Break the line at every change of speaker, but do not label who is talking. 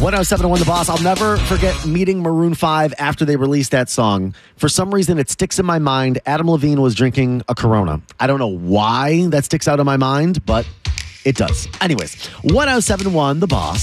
1071 The Boss. I'll never forget meeting Maroon 5 after they released that song. For some reason, it sticks in my mind. Adam Levine was drinking a Corona. I don't know why that sticks out in my mind, but it does. Anyways, 1071 The Boss.